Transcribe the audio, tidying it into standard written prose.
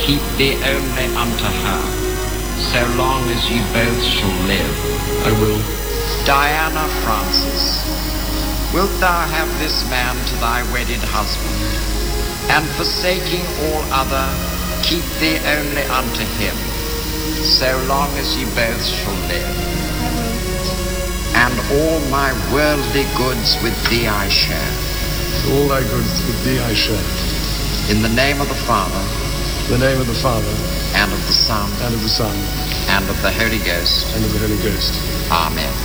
keep thee only unto her, so long as ye both shall live. I will. Diana Francis, wilt thou have this man to thy wedded husband, and forsaking all other, keep thee only unto him, so long as ye both shall live? I will. And all my worldly goods with thee I share. All thy goods with thee I share. In the name of the Father, In the name of the Father, and of the Son, and of the Son, and of the Holy Ghost. and of the Holy Ghost. Amen.